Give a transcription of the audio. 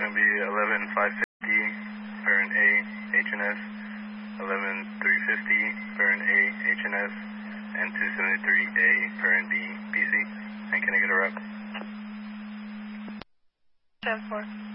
going to be 11550, parent A, HNS, 11350, parent A, HNS, and 273A, parent B, BC. And can I get a rep? 10-4.